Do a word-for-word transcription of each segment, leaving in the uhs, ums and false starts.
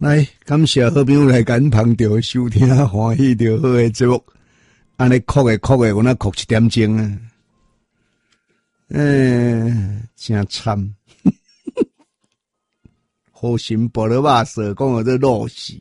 来，感谢好朋友来跟捧着收听欢喜着好诶节目，安尼哭诶哭诶，我那哭一点钟啊，诶，真惨。好心保罗巴说讲我这落死，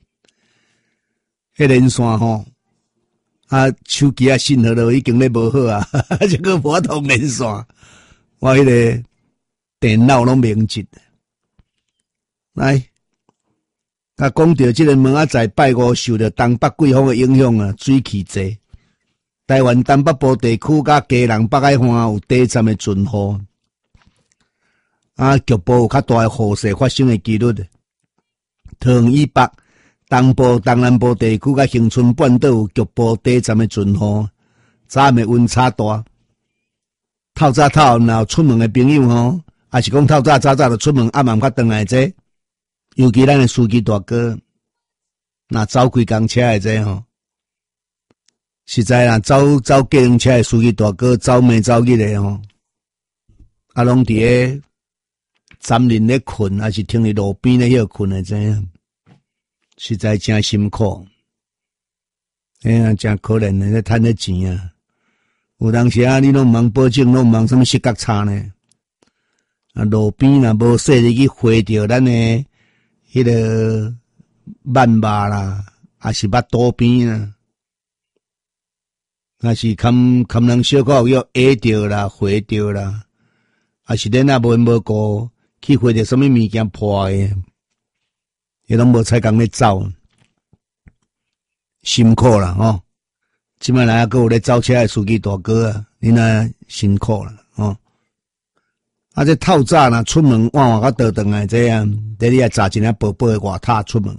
迄连线吼，啊手机啊信号都已经咧无好啊，这个无通连线，我迄个电脑拢明疾。来，甲讲到即个门仔在拜五受到东北季风诶影响啊，水气济。台湾东北部地区甲基隆北海岸有短暂诶阵雨。啊，局部有较大诶雨势发生诶几率。桃园以北、东部、东南部地区甲恒春半岛有局部短暂诶阵雨，早暗诶温差大。透早透暗若有出门诶朋友吼，也是讲透早早早就出门，暗暗较转来这，尤其咱诶司机大哥，若走开工车诶这吼，实在啦，走走计程车诶司机大哥，走暝走日诶吼，啊，拢伫咧。站林咧困，还是听伫路边咧遐困诶，知影？实在真辛苦，哎呀，真可怜诶，咧趁咧钱啊！有当时啊，你拢忙保证，拢忙什么四角叉呢？啊，路边若无说你去回着咱诶迄个慢肉啦，还是捌肚边啊，还是堪堪人小可有要下着啦，回着啦，还是恁啊无缘无故。去回着什么物件破诶，伊拢无采工咧走，辛苦啦吼！即摆来还佫有咧走车诶司机大哥啊，恁啊辛苦啦吼！啊，这透早若出门晚晚较倒转来这样，得你啊扎一领薄薄诶外套出门。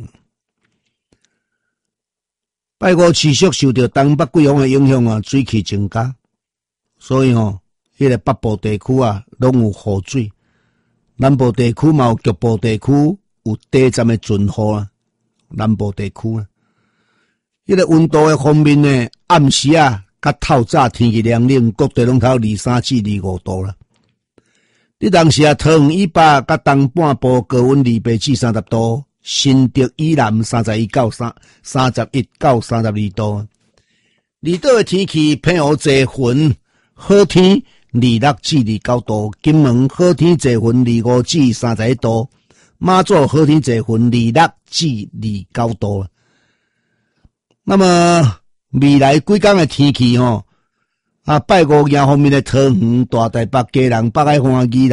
拜五持续受到东北季风诶影响啊，水汽增加，所以吼，迄、那个北部地区啊，拢有雨水。南部地区嘛有局部地区有短暂诶阵雨啊，南部地区啊，迄、那个温度诶方面呢，暗时啊，甲透早天气凉冷，各地拢头二三至二五度啦。你当时啊，桃园以北甲东半部高温二八至三十度，新竹以南三十一到三三十一到三十二度。离岛诶天气偏有侪云，好天。二六至二九度，金门好天侪云，二五至三十一度；马祖好天侪云，二六至二九度。那么未来几天的天气吼，啊，拜五夜方面的桃园、大台北、基隆、北海岸、宜兰。